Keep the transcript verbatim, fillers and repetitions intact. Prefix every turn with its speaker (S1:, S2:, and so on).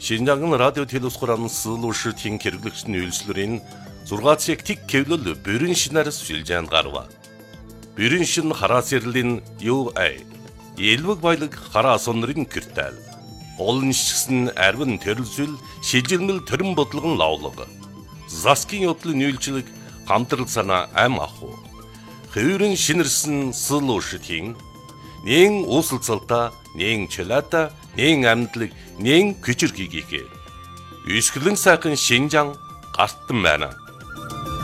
S1: Шинжаан радио телевизхоран суулуушртын хэрэглэгчдийн үйлчлэрийн зургаан цаг тэг кевлэл бүрэн шинээр сүлжээнд гарва. Бүрэн шин хараа сэрлэн ю ай. Елвэг баялаг хараа сонрын киртэл. Олон шигсэн арвин төрөлсөл шилжилмэл төрөн бодлогон лавлага. Заскин yoдлын үйлчлэг хамтрал санаа ам аху. Хөврөн шинэрсэн суулуушртын нэн уусалцалта, нэн чөлөөта, нэн амьдлаг, нэн күчир гигээ. Үсгэлэн сайхан Шинжаан гартан байна.